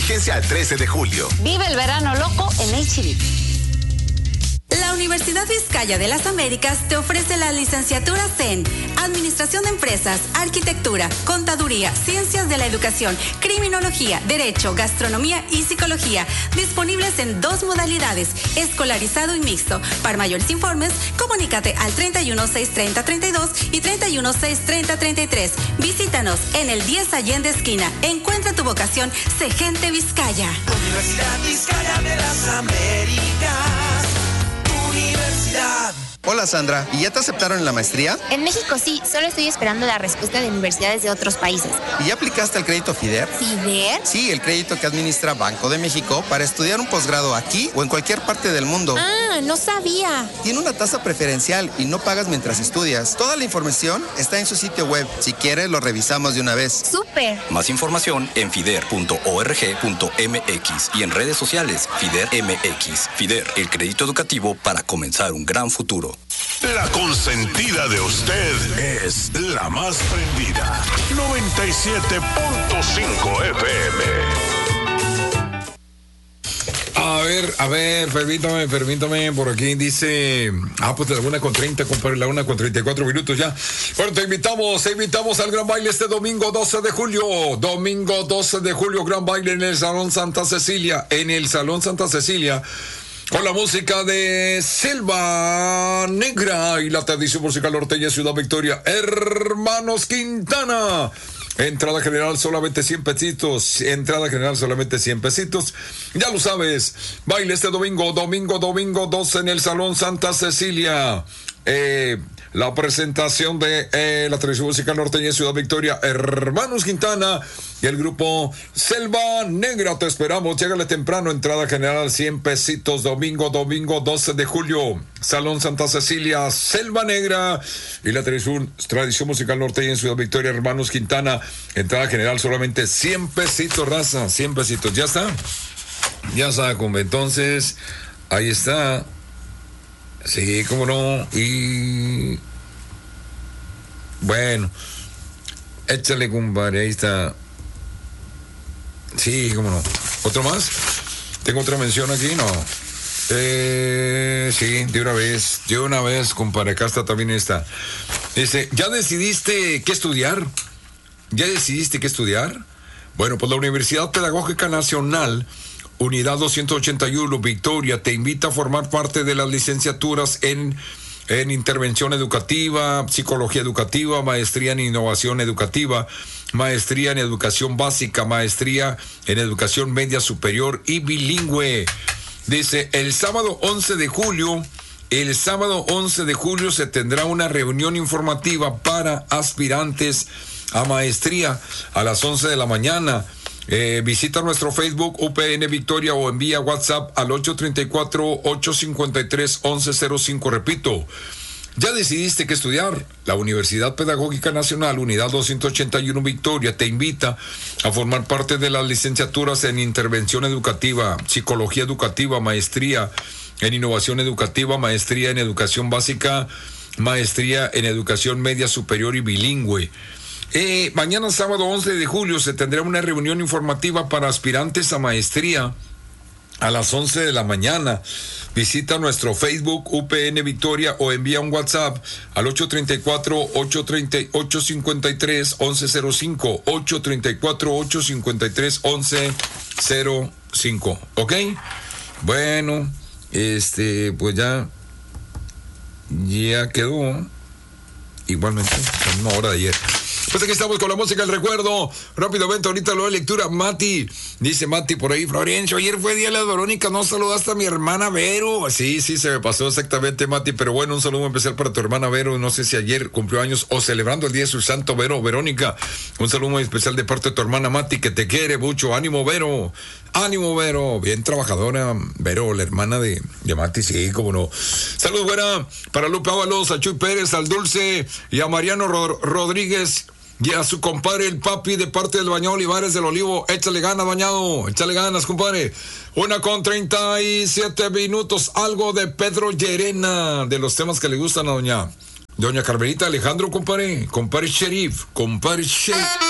Vigencia al 13 de julio. Vive el verano loco en H-E-B. La Universidad Vizcaya de las Américas te ofrece las licenciaturas en Administración de Empresas, Arquitectura, Contaduría, Ciencias de la Educación, Criminología, Derecho, Gastronomía y Psicología, disponibles en 2 modalidades, escolarizado y mixto. Para mayores informes, comunícate al 31-630-32 y 31-630-33. Visítanos en el 10 Allende esquina. Encuentra tu vocación, sé gente Vizcaya. Universidad Vizcaya de las Américas. Universidad. Hola Sandra, ¿y ya te aceptaron en la maestría? En México sí, solo estoy esperando la respuesta de universidades de otros países. ¿Y ya aplicaste el crédito FIDER? ¿FIDER? Sí, el crédito que administra Banco de México para estudiar un posgrado aquí o en cualquier parte del mundo. Ah, no sabía. Tiene una tasa preferencial y no pagas mientras estudias. Toda la información está en su sitio web. Si quieres, lo revisamos de una vez. ¡Súper! Más información en fider.org.mx y en redes sociales FIDER MX. FIDER, el crédito educativo para comenzar un gran futuro. La consentida de usted es la más prendida. 97.5 FM. A ver, permítame, por aquí dice, pues la 1:30, compadre, la 1:34 minutos ya. Bueno, te invitamos al gran baile este domingo 12 de julio, gran baile en el Salón Santa Cecilia, con la música de Selva Negra y la tradición musical norteña Ciudad Victoria, Hermanos Quintana. Entrada general solamente 100 pesitos. Ya lo sabes. Baile este domingo 12 en el Salón Santa Cecilia. La presentación de la tradición musical norteña Ciudad Victoria, Hermanos Quintana y el grupo Selva Negra. Te esperamos, llégale temprano, entrada general 100 pesitos, domingo 12 de julio, Salón Santa Cecilia, Selva Negra y la tradición musical norteña en Ciudad Victoria, Hermanos Quintana, entrada general solamente 100 pesitos, raza, 100 pesitos, ya está, compa, entonces, ahí está. Sí, cómo no. Y bueno, échale, compadre, ahí está. Sí, cómo no. ¿Otro más? ¿Tengo otra mención aquí? No. Sí, de una vez, compadre, acá está también esta. Dice, ¿ya decidiste qué estudiar? Bueno, pues la Universidad Pedagógica Nacional Unidad 281 Victoria te invita a formar parte de las licenciaturas en intervención educativa, psicología educativa, maestría en innovación educativa, maestría en educación básica, maestría en educación media superior y bilingüe. Dice, el sábado 11 de julio se tendrá una reunión informativa para aspirantes a maestría a las 11 de la mañana. Visita nuestro Facebook UPN Victoria o envía WhatsApp al 834-853-1105. Repito, ¿ya decidiste qué estudiar? La Universidad Pedagógica Nacional Unidad 281 Victoria te invita a formar parte de las licenciaturas en intervención educativa, psicología educativa, maestría en innovación educativa, maestría en educación básica, maestría en educación media superior y bilingüe. Mañana sábado 11 de julio se tendrá una reunión informativa para aspirantes a maestría a las 11 de la mañana. Visita nuestro Facebook UPN Victoria o envía un WhatsApp al 834-853-1105, 834-853-1105, ¿ok? Bueno, pues ya quedó igualmente en una hora de ayer. Pues aquí estamos con la música del recuerdo. Rápidamente, ahorita lo de lectura. Dice Mati por ahí, Florencio, ayer fue Día de la Verónica, no saludaste a mi hermana Vero. Sí, se me pasó exactamente, Mati, pero bueno, un saludo especial para tu hermana Vero. No sé si ayer cumplió años o celebrando el Día de su Santo Verónica. Un saludo muy especial de parte de tu hermana Mati, que te quiere mucho. Ánimo, Vero. Bien trabajadora, Vero, la hermana de Mati, sí, cómo no. Saludos, buena, para Lupe Ábalos, a Chuy Pérez, al Dulce y a Mariano Rodríguez. Y a su compadre el Papi de parte del Bañado Olivares del Olivo. Échale ganas, Bañado. Échale ganas, compadre. 1:37 minutos. Algo de Pedro Llerena. De los temas que le gustan a doña Carmelita Alejandro, compadre. Compadre Sheriff.